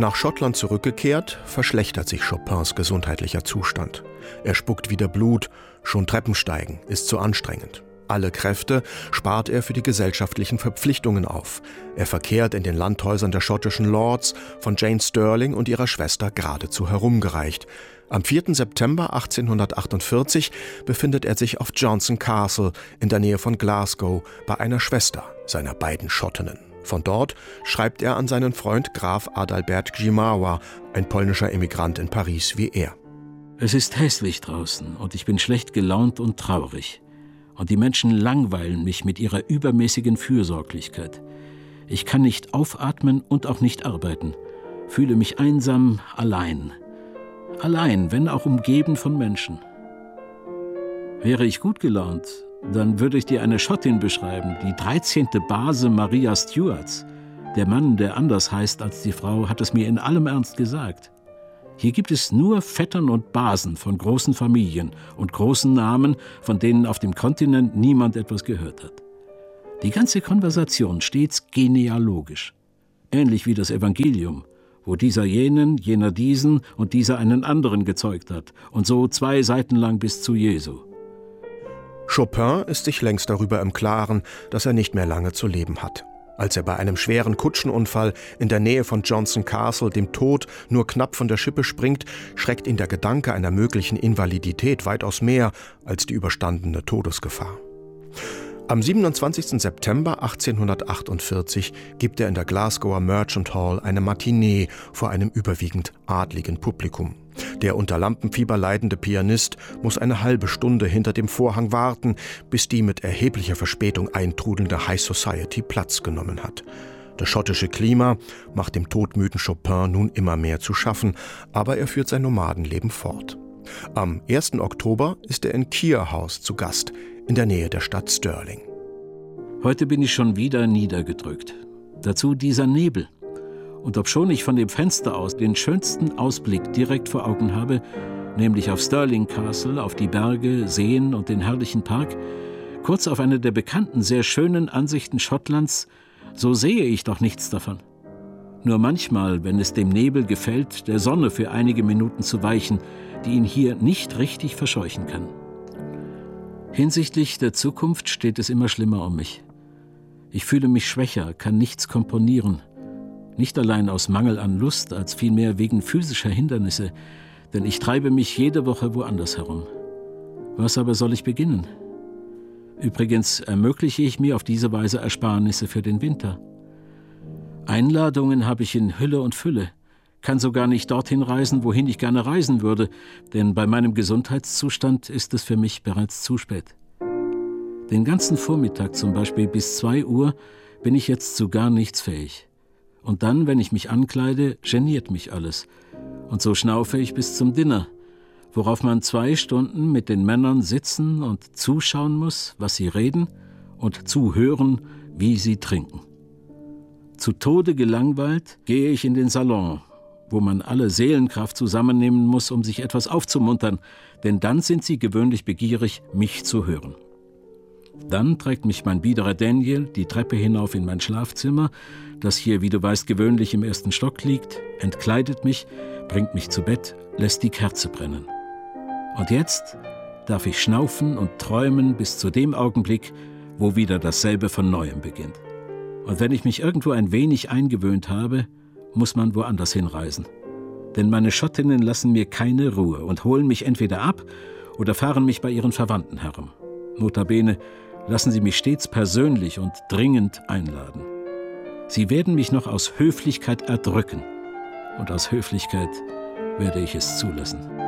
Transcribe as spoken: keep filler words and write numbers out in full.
Nach Schottland zurückgekehrt, verschlechtert sich Chopins gesundheitlicher Zustand. Er spuckt wieder Blut, schon Treppensteigen ist zu anstrengend. Alle Kräfte spart er für die gesellschaftlichen Verpflichtungen auf. Er verkehrt in den Landhäusern der schottischen Lords, von Jane Stirling und ihrer Schwester geradezu herumgereicht. Am vierten September achtzehnhundertachtundvierzig befindet er sich auf Johnson Castle in der Nähe von Glasgow bei einer Schwester seiner beiden Schottinnen. Von dort schreibt er an seinen Freund Graf Adalbert Grzymała, ein polnischer Emigrant in Paris wie er. Es ist hässlich draußen und ich bin schlecht gelaunt und traurig. Und die Menschen langweilen mich mit ihrer übermäßigen Fürsorglichkeit. Ich kann nicht aufatmen und auch nicht arbeiten, fühle mich einsam, allein. Allein, wenn auch umgeben von Menschen. Wäre ich gut gelaunt, dann würde ich dir eine Schottin beschreiben, die dreizehnte Base Maria Stuarts. Der Mann, der anders heißt als die Frau, hat es mir in allem Ernst gesagt. Hier gibt es nur Vettern und Basen von großen Familien und großen Namen, von denen auf dem Kontinent niemand etwas gehört hat. Die ganze Konversation stets genealogisch, ähnlich wie das Evangelium, wo dieser jenen, jener diesen und dieser einen anderen gezeugt hat, und so zwei Seiten lang bis zu Jesu. Chopin ist sich längst darüber im Klaren, dass er nicht mehr lange zu leben hat. Als er bei einem schweren Kutschenunfall in der Nähe von Johnson Castle dem Tod nur knapp von der Schippe springt, schreckt ihn der Gedanke einer möglichen Invalidität weitaus mehr als die überstandene Todesgefahr. Am siebenundzwanzigsten September achtzehnhundertachtundvierzig gibt er in der Glasgower Merchant Hall eine Matinee vor einem überwiegend adligen Publikum. Der unter Lampenfieber leidende Pianist muss eine halbe Stunde hinter dem Vorhang warten, bis die mit erheblicher Verspätung eintrudelnde High Society Platz genommen hat. Das schottische Klima macht dem todmüden Chopin nun immer mehr zu schaffen, aber er führt sein Nomadenleben fort. Am ersten Oktober ist er in Keir House zu Gast, in der Nähe der Stadt Stirling. Heute bin ich schon wieder niedergedrückt. Dazu dieser Nebel. Und obschon ich von dem Fenster aus den schönsten Ausblick direkt vor Augen habe, nämlich auf Stirling Castle, auf die Berge, Seen und den herrlichen Park, kurz auf eine der bekannten, sehr schönen Ansichten Schottlands, so sehe ich doch nichts davon. Nur manchmal, wenn es dem Nebel gefällt, der Sonne für einige Minuten zu weichen, die ihn hier nicht richtig verscheuchen kann. Hinsichtlich der Zukunft steht es immer schlimmer um mich. Ich fühle mich schwächer, kann nichts komponieren. Nicht allein aus Mangel an Lust, als vielmehr wegen physischer Hindernisse, denn ich treibe mich jede Woche woanders herum. Was aber soll ich beginnen? Übrigens ermögliche ich mir auf diese Weise Ersparnisse für den Winter. Einladungen habe ich in Hülle und Fülle, kann sogar nicht dorthin reisen, wohin ich gerne reisen würde, denn bei meinem Gesundheitszustand ist es für mich bereits zu spät. Den ganzen Vormittag, zum Beispiel bis zwei Uhr, bin ich jetzt zu gar nichts fähig. Und dann, wenn ich mich ankleide, geniert mich alles. Und so schnaufe ich bis zum Dinner, worauf man zwei Stunden mit den Männern sitzen und zuschauen muss, was sie reden, und zuhören, wie sie trinken. Zu Tode gelangweilt gehe ich in den Salon, wo man alle Seelenkraft zusammennehmen muss, um sich etwas aufzumuntern, denn dann sind sie gewöhnlich begierig, mich zu hören. Dann trägt mich mein biederer Daniel die Treppe hinauf in mein Schlafzimmer, das hier, wie du weißt, gewöhnlich im ersten Stock liegt, entkleidet mich, bringt mich zu Bett, lässt die Kerze brennen. Und jetzt darf ich schnaufen und träumen bis zu dem Augenblick, wo wieder dasselbe von Neuem beginnt. Und wenn ich mich irgendwo ein wenig eingewöhnt habe, muss man woanders hinreisen. Denn meine Schottinnen lassen mir keine Ruhe und holen mich entweder ab oder fahren mich bei ihren Verwandten herum. Notabene lassen sie mich stets persönlich und dringend einladen. Sie werden mich noch aus Höflichkeit erdrücken. Und aus Höflichkeit werde ich es zulassen.